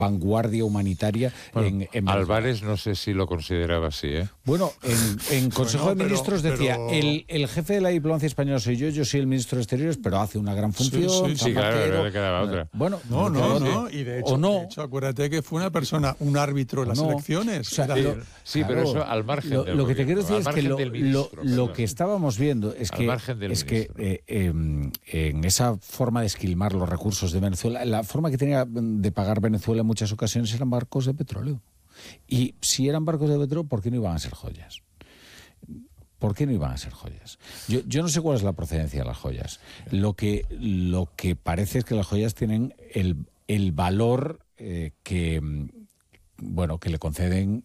vanguardia humanitaria en Venezuela. Álvarez no sé si lo consideraba así, ¿eh? Bueno, en Consejo de Ministros decía, el jefe de la diplomacia española soy yo soy el ministro de Exteriores, pero hace una gran función. Sí, claro, no le quedaba otra. Bueno, no, y de hecho, acuérdate que fue una persona, un árbitro en las elecciones. O sea, sí, pero eso al margen del lo que te quiero decir es que lo que estábamos viendo es que en esa forma de esquilmar los recursos de Venezuela, la forma que tenía de pagar Venezuela en muchas ocasiones eran barcos de petróleo. Y si eran barcos de petróleo, ¿por qué no iban a ser joyas? ¿Por qué no iban a ser joyas? Yo no sé cuál es la procedencia de las joyas. Lo que parece es que las joyas tienen el valor que le conceden,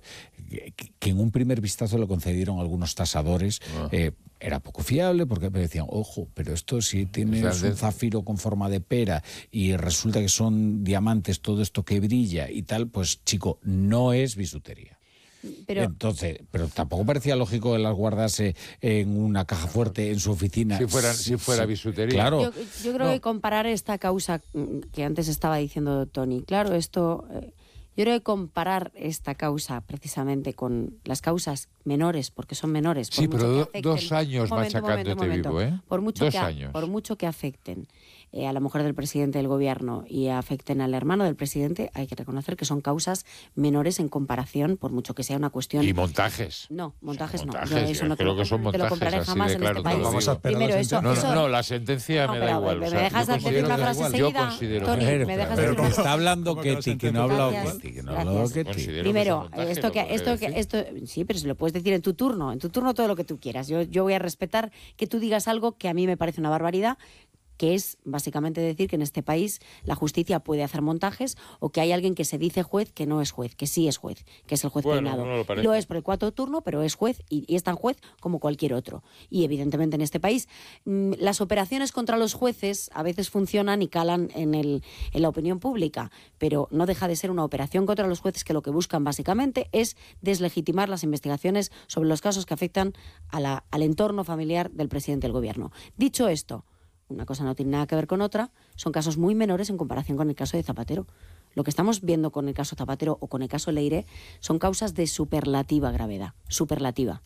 que en un primer vistazo le concedieron algunos tasadores. Era poco fiable porque me decían, ojo, pero esto si tiene un zafiro con forma de pera y resulta que son diamantes, todo esto que brilla y tal, pues chico, no es bisutería. Pero tampoco parecía lógico que las guardase en una caja fuerte en su oficina. Si fuera bisutería. Claro. Yo creo que comparar esta causa que antes estaba diciendo Tony, claro, esto... Yo creo que comparar esta causa precisamente con las causas menores, porque son menores. Sí, pero 2 años machacándote vivo, ¿eh? Por mucho que afecten a la mujer del presidente del gobierno y afecten al hermano del presidente, hay que reconocer que son causas menores en comparación, por mucho que sea una cuestión... Y montajes. No, montajes no. Yo eso no creo que son montajes. Te lo compraré jamás en este país. Vamos a esperar. Primero, eso... No, la sentencia me da igual. ¿Me dejas decir una frase seguida? Tony, ¿me dejas decir una frase? Está hablando Ketty, que no ha hablado Ketty. Primero, esto sí, pero se lo puedes decir en tu turno todo lo que tú quieras. Yo voy a respetar que tú digas algo que a mí me parece una barbaridad, que es básicamente decir que en este país la justicia puede hacer montajes o que hay alguien que se dice juez que no es juez, que sí es juez, que es el juez penado. Lo es por el 4 turno, pero es juez y es tan juez como cualquier otro. Y evidentemente en este país las operaciones contra los jueces a veces funcionan y calan en la opinión pública, pero no deja de ser una operación contra los jueces que lo que buscan básicamente es deslegitimar las investigaciones sobre los casos que afectan al entorno familiar del presidente del gobierno. Dicho esto, una cosa no tiene nada que ver con otra, son casos muy menores en comparación con el caso de Zapatero. Lo que estamos viendo con el caso Zapatero o con el caso Leire son causas de superlativa gravedad, superlativa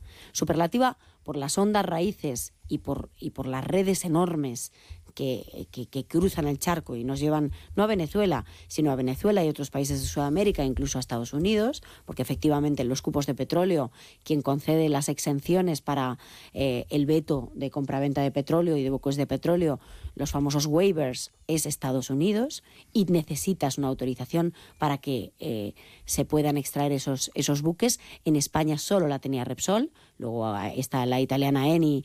por las hondas raíces y por las redes enormes que cruzan el charco y nos llevan no a Venezuela, sino a Venezuela y otros países de Sudamérica, incluso a Estados Unidos, porque efectivamente los cupos de petróleo, quien concede las exenciones para el veto de compraventa de petróleo y de buques de petróleo, los famosos waivers, es Estados Unidos, y necesitas una autorización para que se puedan extraer esos buques. En España solo la tenía Repsol, luego está la italiana Eni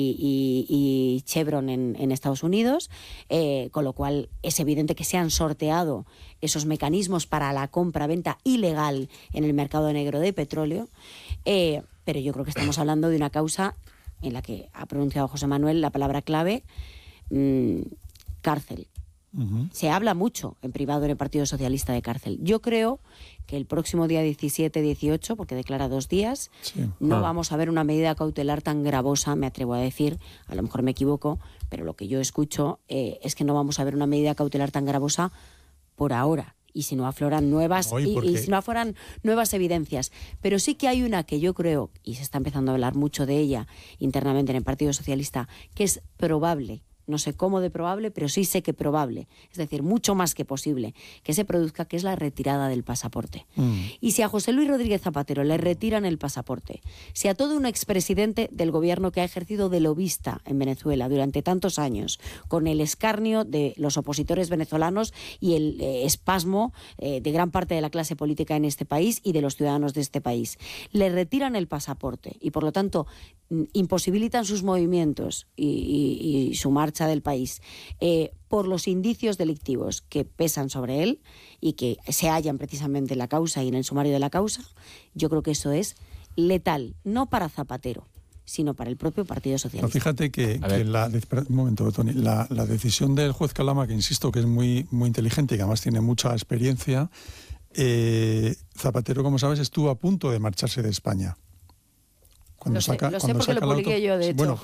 y Chevron en Estados Unidos, con lo cual es evidente que se han sorteado esos mecanismos para la compra-venta ilegal en el mercado negro de petróleo, pero yo creo que estamos hablando de una causa en la que ha pronunciado José Manuel la palabra clave, cárcel. Se habla mucho en privado en el Partido Socialista de cárcel. Yo creo que el próximo día 17-18, porque declara 2 días, no vamos a ver una medida cautelar tan gravosa, me atrevo a decir, a lo mejor me equivoco, pero lo que yo escucho es que no vamos a ver una medida cautelar tan gravosa por ahora. Y si no afloran nuevas y si no afloran nuevas evidencias. Pero sí que hay una que yo creo, y se está empezando a hablar mucho de ella internamente en el Partido Socialista, que es probable. No sé cómo de probable, pero sí sé que probable, es decir, mucho más que posible, que se produzca, que es la retirada del pasaporte. Y si a José Luis Rodríguez Zapatero le retiran el pasaporte, si a todo un expresidente del gobierno que ha ejercido de lobista en Venezuela durante tantos años, con el escarnio de los opositores venezolanos y el espasmo de gran parte de la clase política en este país y de los ciudadanos de este país, le retiran el pasaporte y por lo tanto imposibilitan sus movimientos y su marcha del país por los indicios delictivos que pesan sobre él y que se hallan precisamente en la causa y en el sumario de la causa, yo creo que eso es letal, no para Zapatero, sino para el propio Partido Socialista. No, fíjate que un momento, Tony, la decisión del juez Calama, que insisto que es muy, muy inteligente y que además tiene mucha experiencia, Zapatero, como sabes, estuvo a punto de marcharse de España. Lo sé porque lo publiqué yo, de hecho. Bueno,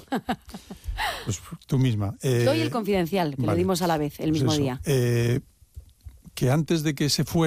pues tú misma. Soy el Confidencial, que lo dimos a la vez, el mismo día. que antes de que se fuera